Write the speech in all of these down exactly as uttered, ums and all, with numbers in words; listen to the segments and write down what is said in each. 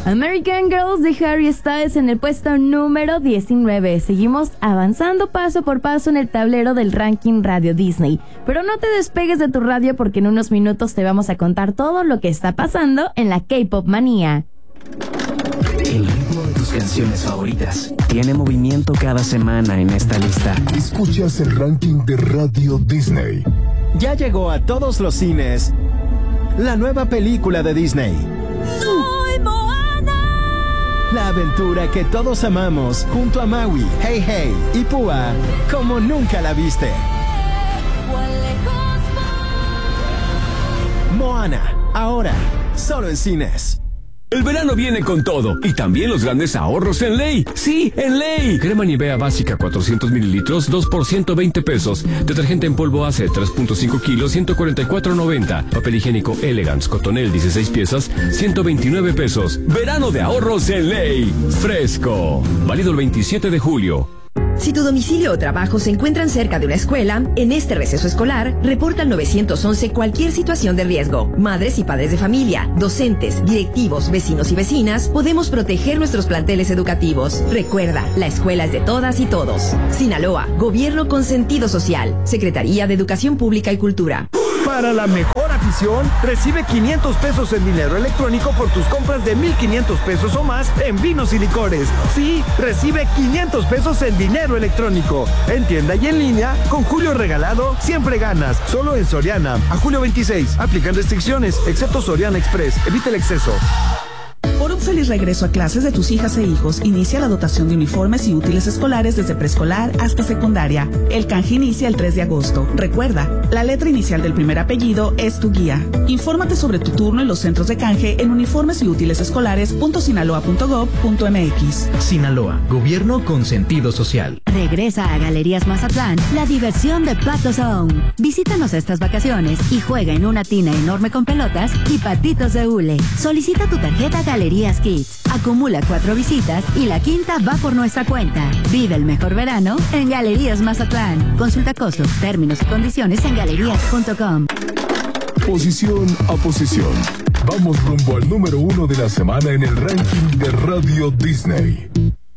American Girls de Harry Styles en el puesto número diecinueve. Seguimos avanzando paso por paso en el tablero del ranking Radio Disney. Pero no te despegues de tu radio porque en unos minutos te vamos a contar todo lo que está pasando en la K-Pop Manía. El ritmo de tus canciones favoritas tiene movimiento cada semana en esta lista. Escuchas el ranking de Radio Disney. Ya llegó a todos los cines la nueva película de Disney. ¡Soy Moana! La aventura que todos amamos junto a Maui, Hey Hey y Púa como nunca la viste. Moana, ahora, solo en cines. El verano viene con todo y también los grandes ahorros en Ley. Sí, en Ley. Crema Nivea básica cuatrocientos mililitros, dos por ciento veinte pesos. Detergente en polvo A C E tres punto cinco kilos, ciento cuarenta y cuatro noventa. Papel higiénico Elegance Cotonel dieciséis piezas, ciento veintinueve pesos. Verano de ahorros en Ley. Fresco. Válido el veintisiete de julio. Si tu domicilio o trabajo se encuentran cerca de una escuela, en este receso escolar, reporta al nueve once cualquier situación de riesgo. Madres y padres de familia, docentes, directivos, vecinos y vecinas, podemos proteger nuestros planteles educativos. Recuerda, la escuela es de todas y todos. Sinaloa, Gobierno con sentido social. Secretaría de Educación Pública y Cultura. Para la mejor afición, recibe quinientos pesos en dinero electrónico por tus compras de mil quinientos pesos o más en vinos y licores. Sí, recibe quinientos pesos en dinero electrónico. En tienda y en línea, con Julio Regalado, siempre ganas. Solo en Soriana. A julio veintiséis. Aplican restricciones, excepto Soriana Express. Evita el exceso. Por un feliz regreso a clases de tus hijas e hijos, inicia la dotación de uniformes y útiles escolares desde preescolar hasta secundaria. El canje inicia el tres de agosto. Recuerda, la letra inicial del primer apellido es tu guía. Infórmate sobre tu turno en los centros de canje en uniformes y útiles escolares punto sinaloa punto gob punto mx. Sinaloa, Gobierno con sentido social. Regresa a Galerías Mazatlán la diversión de Pato Zone. Visítanos estas vacaciones y juega en una tina enorme con pelotas y patitos de hule. Solicita tu tarjeta Galerías Kids. Acumula cuatro visitas y la quinta va por nuestra cuenta. Vive el mejor verano en Galerías Mazatlán. Consulta costos, términos y condiciones en galerías punto com. Posición a posición. Vamos rumbo al número uno de la semana en el ranking de Radio Disney.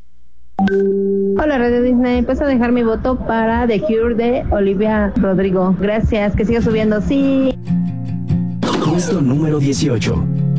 Hola Radio Disney, paso a dejar mi voto para The Cure de Olivia Rodrigo. Gracias, que siga subiendo, sí. Puesto número dieciocho.